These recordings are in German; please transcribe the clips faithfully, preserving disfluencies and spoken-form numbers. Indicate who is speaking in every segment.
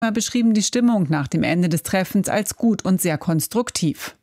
Speaker 1: beschrieben die Stimmung nach dem Ende des Treffens als gut und sehr konstruktiv.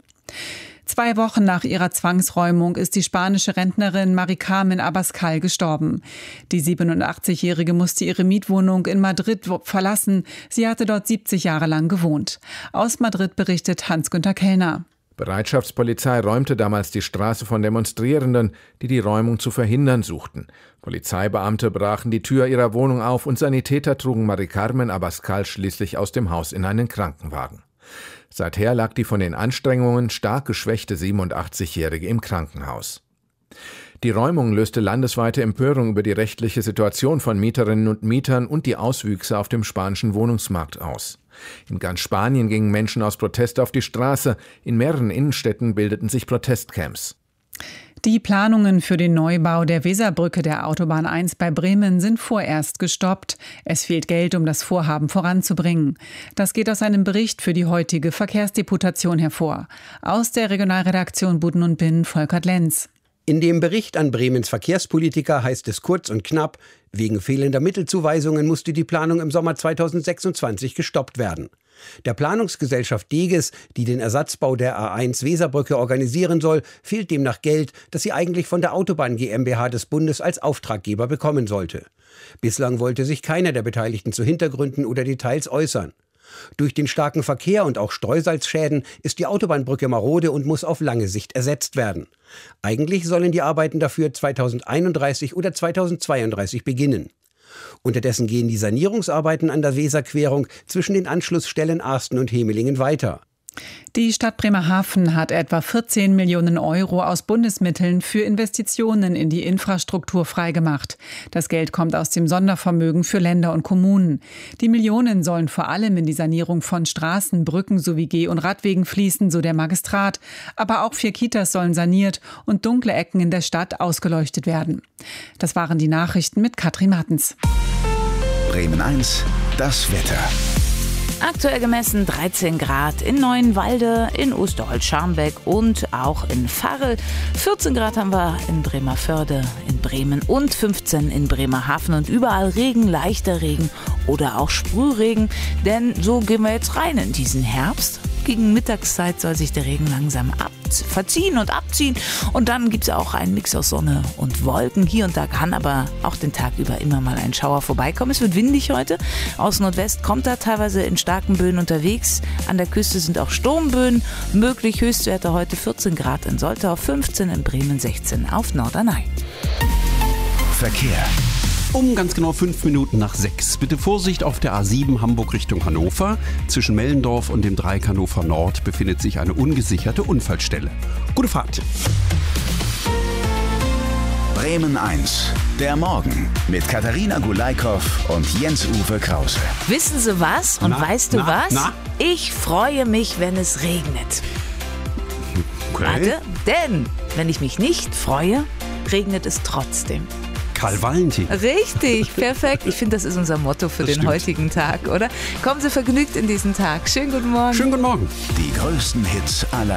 Speaker 1: Zwei Wochen nach ihrer Zwangsräumung ist die spanische Rentnerin Mari Carmen Abascal gestorben. Die siebenundachtzigjährige musste ihre Mietwohnung in Madrid verlassen. Sie hatte dort siebzig Jahre lang gewohnt. Aus Madrid berichtet Hans-Günther Kellner.
Speaker 2: Bereitschaftspolizei räumte damals die Straße von Demonstrierenden, die die Räumung zu verhindern suchten. Polizeibeamte brachen die Tür ihrer Wohnung auf und Sanitäter trugen Mari Carmen Abascal schließlich aus dem Haus in einen Krankenwagen. Seither lag die von den Anstrengungen stark geschwächte siebenundachtzigjährige im Krankenhaus. Die Räumung löste landesweite Empörung über die rechtliche Situation von Mieterinnen und Mietern und die Auswüchse auf dem spanischen Wohnungsmarkt aus. In ganz Spanien gingen Menschen aus Protest auf die Straße. In mehreren Innenstädten bildeten sich Protestcamps.
Speaker 1: Die Planungen für den Neubau der Weserbrücke der Autobahn eins bei Bremen sind vorerst gestoppt. Es fehlt Geld, um das Vorhaben voranzubringen. Das geht aus einem Bericht für die heutige Verkehrsdeputation hervor. Aus der Regionalredaktion Buden und Binnen Volkert Lenz.
Speaker 3: In dem Bericht an Bremens Verkehrspolitiker heißt es kurz und knapp, wegen fehlender Mittelzuweisungen musste die Planung im Sommer zweitausendsechsundzwanzig gestoppt werden. Der Planungsgesellschaft Deges, die den Ersatzbau der A eins Weserbrücke organisieren soll, fehlt demnach Geld, das sie eigentlich von der Autobahn GmbH des Bundes als Auftraggeber bekommen sollte. Bislang wollte sich keiner der Beteiligten zu Hintergründen oder Details äußern. Durch den starken Verkehr und auch Streusalzschäden ist die Autobahnbrücke marode und muss auf lange Sicht ersetzt werden. Eigentlich sollen die Arbeiten dafür zweitausendeinunddreißig oder zweitausendzweiunddreißig beginnen. Unterdessen gehen die Sanierungsarbeiten an der Weserquerung zwischen den Anschlussstellen Arsten und Hemelingen weiter.
Speaker 1: Die Stadt Bremerhaven hat etwa vierzehn Millionen Euro aus Bundesmitteln für Investitionen in die Infrastruktur freigemacht. Das Geld kommt aus dem Sondervermögen für Länder und Kommunen. Die Millionen sollen vor allem in die Sanierung von Straßen, Brücken sowie Geh- und Radwegen fließen, so der Magistrat. Aber auch vier Kitas sollen saniert und dunkle Ecken in der Stadt ausgeleuchtet werden. Das waren die Nachrichten mit Katrin Martens.
Speaker 4: Bremen eins, das Wetter.
Speaker 5: Aktuell gemessen dreizehn Grad in Neuenwalde, in Osterholz-Scharmbeck und auch in Varel. vierzehn Grad haben wir in Bremervörde, in Bremen und fünfzehn in Bremerhaven. Und überall Regen, leichter Regen oder auch Sprühregen. Denn so gehen wir jetzt rein in diesen Herbst. Gegen Mittagszeit soll sich der Regen langsam ab verziehen und abziehen. Und dann gibt es auch einen Mix aus Sonne und Wolken. Hier und da kann aber auch den Tag über immer mal ein Schauer vorbeikommen. Es wird windig heute. Aus Nordwest kommt da teilweise in starken Böen unterwegs. An der Küste sind auch Sturmböen möglich. Höchstwerte heute vierzehn Grad in Soltau, fünfzehn in Bremen, sechzehn auf Norderney.
Speaker 4: Verkehr.
Speaker 6: Um ganz genau fünf Minuten nach sechs. Bitte Vorsicht auf der A sieben Hamburg Richtung Hannover. Zwischen Mellendorf und dem Dreieck Hannover Nord befindet sich eine ungesicherte Unfallstelle. Gute Fahrt.
Speaker 4: Bremen eins, der Morgen mit Katharina Gulaikow und Jens-Uwe Krause.
Speaker 5: Wissen Sie was? Und
Speaker 6: Na,
Speaker 5: weißt du
Speaker 6: na,
Speaker 5: was?
Speaker 6: na?
Speaker 5: Ich freue mich, wenn es regnet.
Speaker 6: Okay.
Speaker 5: Warte, denn wenn ich mich nicht freue, regnet es trotzdem.
Speaker 6: Karl Valentin.
Speaker 5: Richtig, perfekt. Ich finde, das ist unser Motto für
Speaker 6: Das
Speaker 5: den
Speaker 6: stimmt.
Speaker 5: heutigen Tag, oder? Kommen Sie vergnügt in diesen Tag. Schönen guten Morgen.
Speaker 6: Schönen guten Morgen.
Speaker 4: Die größten Hits aller